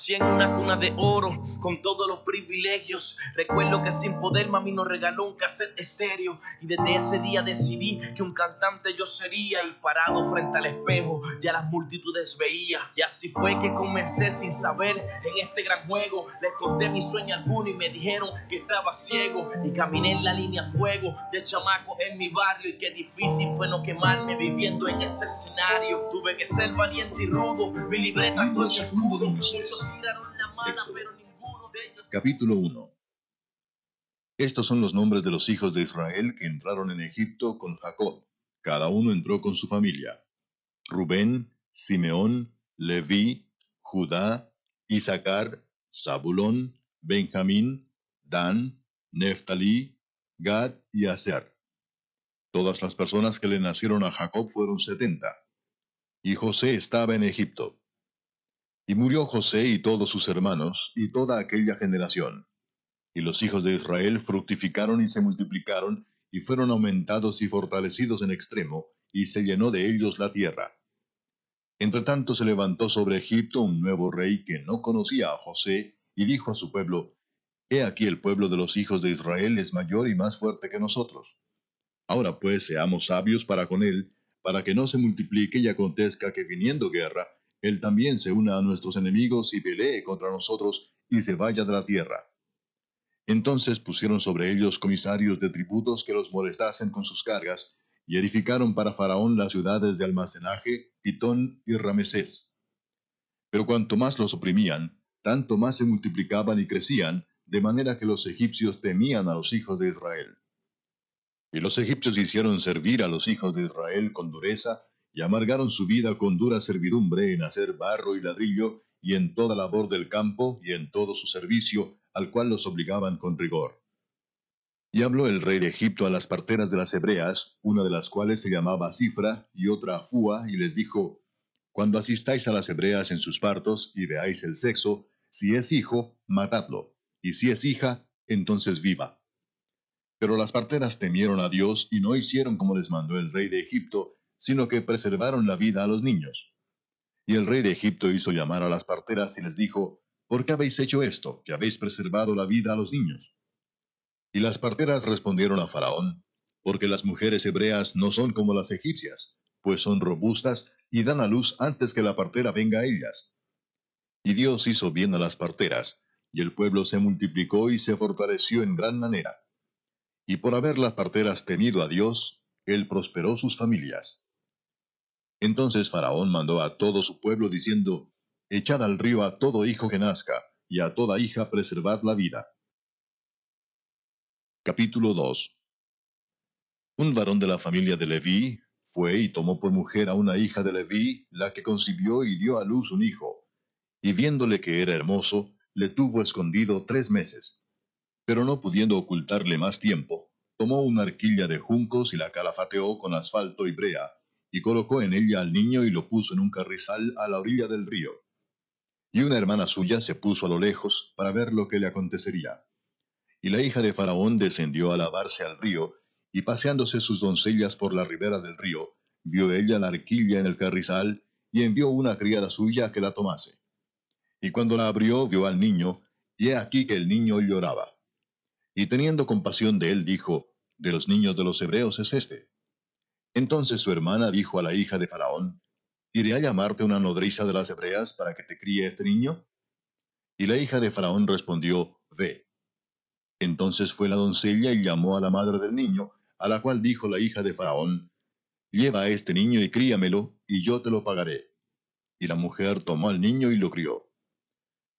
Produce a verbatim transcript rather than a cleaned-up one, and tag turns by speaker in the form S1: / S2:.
S1: En una cuna de oro, con todos los privilegios. Recuerdo que sin poder mami nos regaló un cassette estéreo. Y desde ese día decidí que un cantante yo sería. Y parado frente al espejo, ya las multitudes veía. Y así fue que comencé sin saber en este gran juego. Les conté mi sueño a alguno y me dijeron que estaba ciego. Y caminé en la línea fuego de chamaco en mi barrio. Y qué difícil fue no quemarme viviendo en ese escenario. Tuve que ser valiente y rudo, mi libreta fue mi escudo. Muchos tiraron la mala, pero ninguno de ellos...
S2: Capítulo uno. Estos son los nombres de los hijos de Israel que entraron en Egipto con Jacob. Cada uno entró con su familia: Rubén, Simeón, Leví, Judá, Isaacar, Zabulón, Benjamín, Dan, Neftalí, Gad y Aser. Todas las personas que le nacieron a Jacob fueron setenta. Y José estaba en Egipto. Y murió José y todos sus hermanos, y toda aquella generación. Y los hijos de Israel fructificaron y se multiplicaron, y fueron aumentados y fortalecidos en extremo, y se llenó de ellos la tierra. Entretanto se levantó sobre Egipto un nuevo rey que no conocía a José, y dijo a su pueblo: He aquí el pueblo de los hijos de Israel es mayor y más fuerte que nosotros. Ahora pues seamos sabios para con él, para que no se multiplique y acontezca que viniendo guerra, él también se una a nuestros enemigos y pelee contra nosotros, y se vaya de la tierra. Entonces pusieron sobre ellos comisarios de tributos que los molestasen con sus cargas, y edificaron para Faraón las ciudades de almacenaje, Pitón y Ramesés. Pero cuanto más los oprimían, tanto más se multiplicaban y crecían, de manera que los egipcios temían a los hijos de Israel. Y los egipcios hicieron servir a los hijos de Israel con dureza, y amargaron su vida con dura servidumbre en hacer barro y ladrillo, y en toda labor del campo, y en todo su servicio, al cual los obligaban con rigor. Y habló el rey de Egipto a las parteras de las hebreas, una de las cuales se llamaba Cifra, y otra Fua, y les dijo: Cuando asistáis a las hebreas en sus partos, y veáis el sexo, si es hijo, matadlo, y si es hija, entonces viva. Pero las parteras temieron a Dios, y no hicieron como les mandó el rey de Egipto, sino que preservaron la vida a los niños. Y el rey de Egipto hizo llamar a las parteras y les dijo: ¿Por qué habéis hecho esto, que habéis preservado la vida a los niños? Y las parteras respondieron a Faraón: Porque las mujeres hebreas no son como las egipcias, pues son robustas y dan a luz antes que la partera venga a ellas. Y Dios hizo bien a las parteras, y el pueblo se multiplicó y se fortaleció en gran manera. Y por haber las parteras temido a Dios, él prosperó sus familias. Entonces Faraón mandó a todo su pueblo diciendo: Echad al río a todo hijo que nazca, y a toda hija preservad la vida. Capítulo dos. Un varón de la familia de Leví fue y tomó por mujer a una hija de Leví, la que concibió y dio a luz un hijo. Y viéndole que era hermoso, le tuvo escondido tres meses. Pero no pudiendo ocultarle más tiempo, tomó una arquilla de juncos y la calafateó con asfalto y brea, y colocó en ella al niño y lo puso en un carrizal a la orilla del río. Y una hermana suya se puso a lo lejos para ver lo que le acontecería. Y la hija de Faraón descendió a lavarse al río, y paseándose sus doncellas por la ribera del río, vio ella la arquilla en el carrizal, y envió una criada suya a que la tomase. Y cuando la abrió, vio al niño, y he aquí que el niño lloraba. Y teniendo compasión de él, dijo: De los niños de los hebreos es este. Entonces su hermana dijo a la hija de Faraón: ¿Iré a llamarte una nodriza de las hebreas para que te críe este niño? Y la hija de Faraón respondió: Ve. Entonces fue la doncella y llamó a la madre del niño, a la cual dijo la hija de Faraón: Lleva a este niño y críamelo, y yo te lo pagaré. Y la mujer tomó al niño y lo crió.